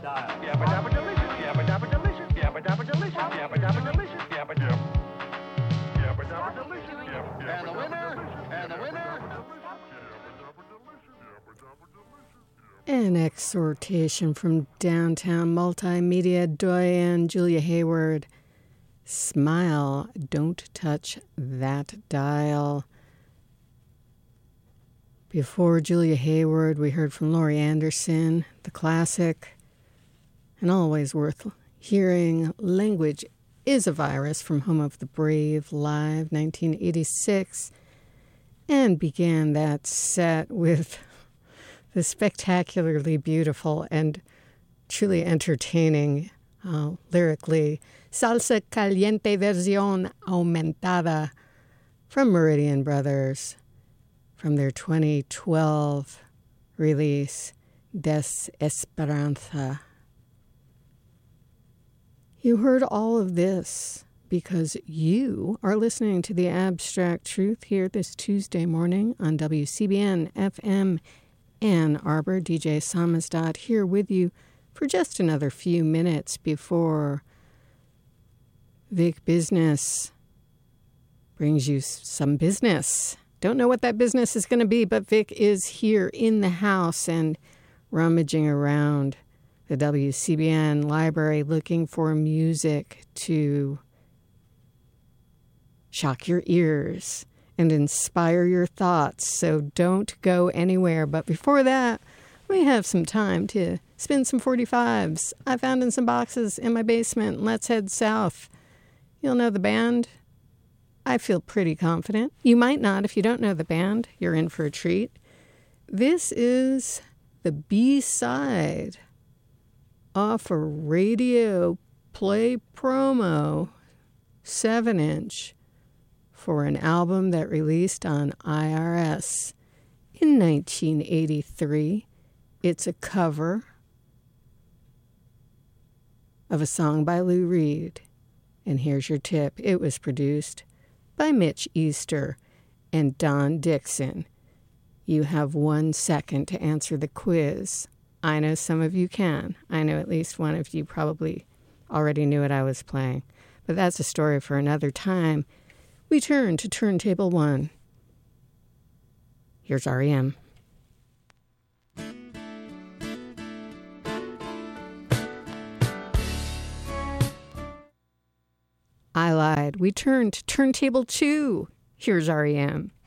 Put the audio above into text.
Yabba dabba delicious, yabba dabba delicious, yabba dabba delicious, yabba dabba delicious, yabba dabba. Yabba dabba delicious, yabba. And the winner. An exhortation from downtown multimedia doyen Julia Hayward. Smile, don't touch that dial. Before Julia Hayward, we heard from Laurie Anderson, the classic, and always worth hearing, Language is a Virus from Home of the Brave, live 1986, and began that set with the spectacularly beautiful and truly entertaining lyrically Salsa Caliente Versión Aumentada from Meridian Brothers from their 2012 release Desesperanza. You heard all of this because you are listening to The Abstract Truth here this Tuesday morning on WCBN FM Ann Arbor. DJ Samizdat here with you for just another few minutes before Vic Business brings you some business. Don't know what that business is going to be, but Vic is here in the house and rummaging around the WCBN library looking for music to shock your ears and inspire your thoughts. So don't go anywhere. But before that, we have some time to spin some 45s. I found in some boxes in my basement. Let's head south. You'll know the band. I feel pretty confident. You might not. If you don't know the band, you're in for a treat. This is the B-side off a radio play promo 7-inch for an album that released on IRS in 1983. It's a cover of a song by Lou Reed. And here's your tip. It was produced by Mitch Easter and Don Dixon. You have 1 second to answer the quiz. I know some of you can. I know at least one of you probably already knew what I was playing. But that's a story for another time. We turn to turntable 1. Here's REM. I lied. We turn to turntable 2. Here's REM.